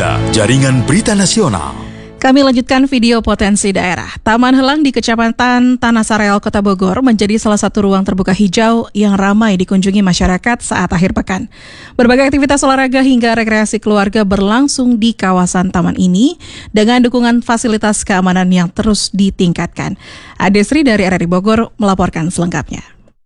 3, Jaringan Berita Nasional. Kami lanjutkan video potensi daerah. Taman Helang di Kecamatan Tanah Sareal, Kota Bogor menjadi salah satu ruang terbuka hijau yang ramai dikunjungi masyarakat saat akhir pekan. Berbagai aktivitas olahraga hingga rekreasi keluarga berlangsung di kawasan taman ini dengan dukungan fasilitas keamanan yang terus ditingkatkan. Adesri dari RRI Bogor melaporkan selengkapnya.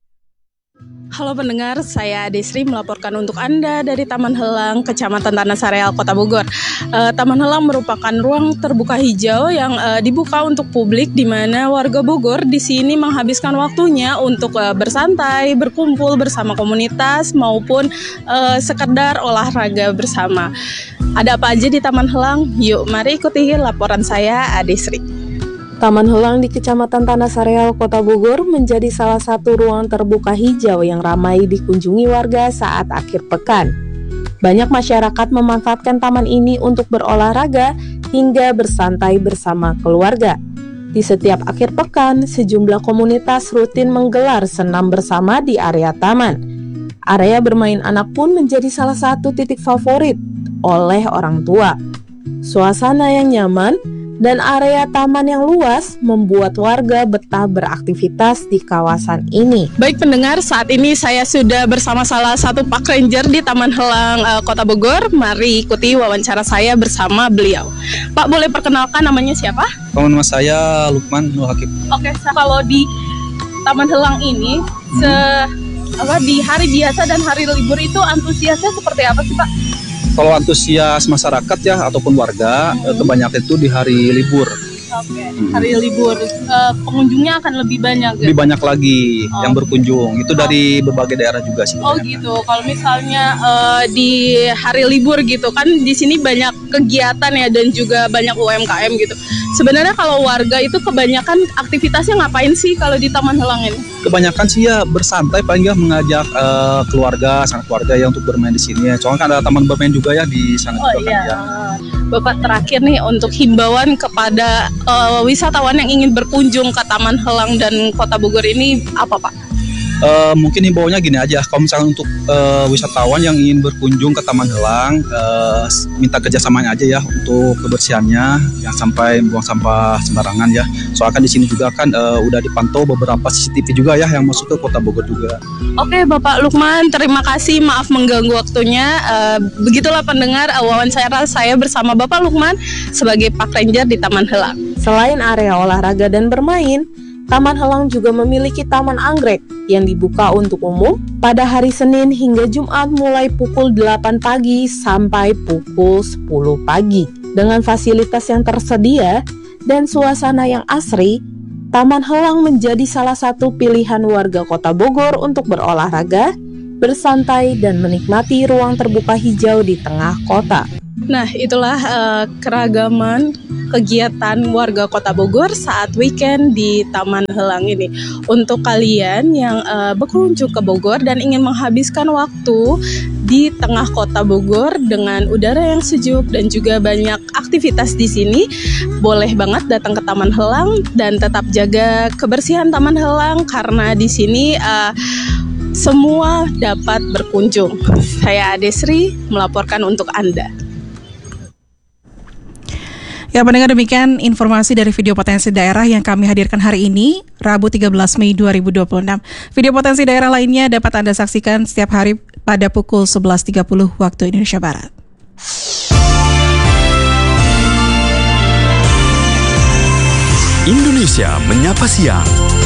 Halo pendengar, saya Adesri melaporkan untuk Anda dari Taman Helang, Kecamatan Tanah Sareal, Kota Bogor. Taman Helang merupakan ruang terbuka hijau yang dibuka untuk publik, di mana warga Bogor di sini menghabiskan waktunya untuk bersantai, berkumpul bersama komunitas maupun sekedar olahraga bersama. Ada apa aja di Taman Helang? Yuk, mari ikuti laporan saya, Adesri. Taman Helang di Kecamatan Tanah Sareal, Kota Bogor menjadi salah satu ruang terbuka hijau yang ramai dikunjungi warga saat akhir pekan. Banyak masyarakat memanfaatkan taman ini untuk berolahraga hingga bersantai bersama keluarga. Di setiap akhir pekan, sejumlah komunitas rutin menggelar senam bersama di area taman. Area bermain anak pun menjadi salah satu titik favorit oleh orang tua. Suasana yang nyaman dan area taman yang luas membuat warga betah beraktivitas di kawasan ini. Baik pendengar, saat ini saya sudah bersama salah satu Pak Ranger di Taman Helang Kota Bogor. Mari ikuti wawancara saya bersama beliau. Pak, boleh perkenalkan namanya siapa? Nama saya Lukman Nur Hakib. Oke, kalau di Taman Helang ini di hari biasa dan hari libur itu antusiasnya seperti apa sih, Pak? Kalau antusias masyarakat ya ataupun warga kebanyakan itu di hari libur. Oke. Hari libur pengunjungnya akan lebih banyak. Lebih banyak lagi yang berkunjung. Itu dari berbagai daerah juga sih. Oh gitu. Kalau misalnya di hari libur gitu kan di sini banyak kegiatan ya dan juga banyak UMKM gitu. Sebenarnya kalau warga itu kebanyakan aktivitasnya ngapain sih kalau di Taman Helang ini? Kebanyakan sih ya bersantai, paling nggak mengajak keluarga, sangat keluarga ya untuk bermain di sini. Soalnya kan ada taman bermain juga ya di sana juga iya. kan ya. Bapak, terakhir nih untuk himbauan kepada wisatawan yang ingin berkunjung ke Taman Helang dan Kota Bogor ini apa, Pak? Mungkin himbauannya gini aja, kalau misalnya untuk wisatawan yang ingin berkunjung ke Taman Helang, minta kerjasamanya aja ya untuk kebersihannya, jangan sampai buang sampah sembarangan ya. Soalnya kan di sini juga kan udah dipantau beberapa CCTV juga ya yang masuk ke Kota Bogor juga. Oke, Bapak Lukman, terima kasih, maaf mengganggu waktunya. Begitulah pendengar wawancara saya bersama Bapak Lukman sebagai Pak Ranger di Taman Helang. Selain area olahraga dan bermain, Taman Helang juga memiliki taman anggrek yang dibuka untuk umum pada hari Senin hingga Jumat mulai pukul 8 pagi sampai pukul 10 pagi. Dengan fasilitas yang tersedia dan suasana yang asri, Taman Helang menjadi salah satu pilihan warga Kota Bogor untuk berolahraga, bersantai, dan menikmati ruang terbuka hijau di tengah kota. Nah, itulah keragaman kegiatan warga Kota Bogor saat weekend di Taman Helang ini. Untuk kalian yang berkunjung ke Bogor dan ingin menghabiskan waktu di tengah Kota Bogor dengan udara yang sejuk dan juga banyak aktivitas di sini, boleh banget datang ke Taman Helang dan tetap jaga kebersihan Taman Helang karena di sini semua dapat berkunjung. Saya Adesri melaporkan untuk Anda. Ya, pendengar, demikian informasi dari video potensi daerah yang kami hadirkan hari ini, Rabu 13 Mei 2026. Video potensi daerah lainnya dapat Anda saksikan setiap hari pada pukul 11.30 waktu Indonesia Barat. Indonesia Menyapa Siang.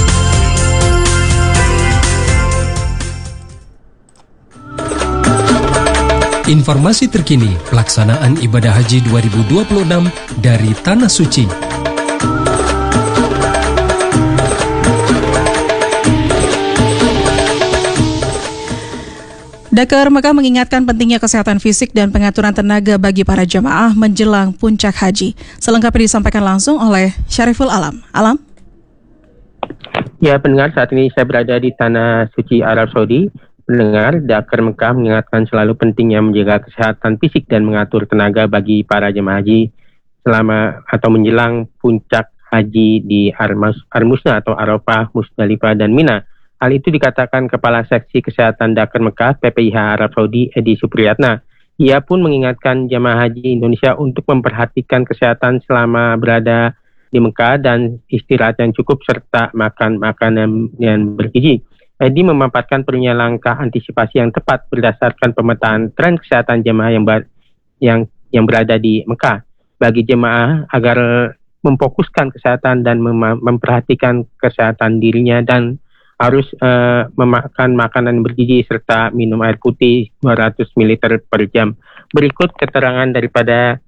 Informasi terkini pelaksanaan ibadah haji 2026 dari Tanah Suci. Dakar Mekah mengingatkan pentingnya kesehatan fisik dan pengaturan tenaga bagi para jamaah menjelang puncak haji. Selengkapnya disampaikan langsung oleh Syariful Alam. Alam? Ya, pendengar, saat ini saya berada di Tanah Suci Arab Saudi. Pendengar, Dakar Mekah mengingatkan selalu pentingnya menjaga kesehatan fisik dan mengatur tenaga bagi para jemaah haji selama atau menjelang puncak haji di Ar-Musna atau Arafah, Musdalifah, dan Mina. Hal itu dikatakan Kepala Seksi Kesehatan Dakar Mekah PPIH Arab Saudi Edi Supriyatna Ia pun mengingatkan jemaah haji Indonesia untuk memperhatikan kesehatan selama berada di Mekah dan istirahat yang cukup serta makan makanan yang bergizi. Edi memaparkan perlunya langkah antisipasi yang tepat berdasarkan pemetaan tren kesehatan jemaah yang berada di Mekah. Bagi jemaah agar memfokuskan kesehatan dan memperhatikan kesehatan dirinya dan harus memakan makanan bergizi serta minum air putih 200 ml per jam. Berikut keterangan daripada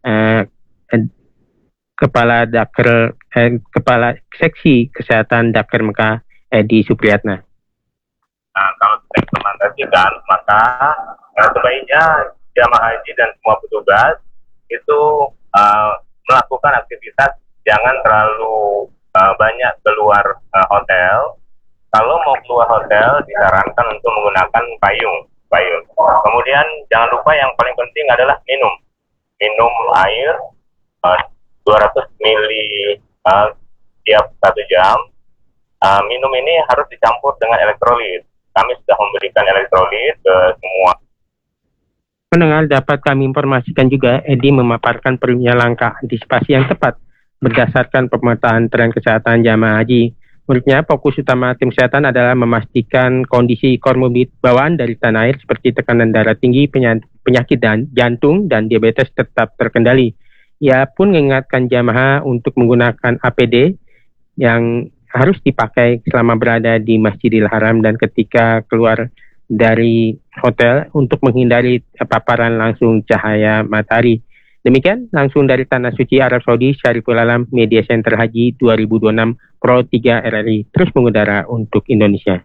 Kepala Seksi Kesehatan Dakar Mekah, Edi Supriyatna. Nah, kalau kita implementasikan, maka sebaiknya jamaah haji dan semua petugas itu melakukan aktivitas jangan terlalu banyak keluar hotel. Kalau mau keluar hotel, disarankan untuk menggunakan payung. Kemudian jangan lupa yang paling penting adalah minum air 200 ml tiap 1 jam. Minum ini harus dicampur dengan elektrolit. Kami sudah memberikan elektrolit ke semua. Pendengar, dapat kami informasikan juga Edi memaparkan perlunya langkah antisipasi yang tepat berdasarkan pemetaan tren kesehatan jamaah haji. Menurutnya, fokus utama tim kesehatan adalah memastikan kondisi komorbid bawaan dari tanah air seperti tekanan darah tinggi, penyakit jantung, dan diabetes tetap terkendali. Ia pun mengingatkan jamaah untuk menggunakan APD yang harus dipakai selama berada di Masjidil Haram dan ketika keluar dari hotel untuk menghindari paparan langsung cahaya matahari. Demikian langsung dari Tanah Suci Arab Saudi, Syariful Alam, Media Center Haji 2026 Pro 3 RRI terus mengudara untuk Indonesia.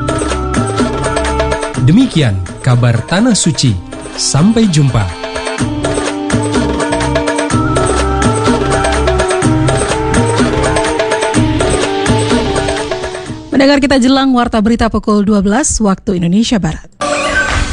Demikian kabar Tanah Suci. Sampai jumpa. Mendengar kita jelang warta berita pukul 12 waktu Indonesia Barat.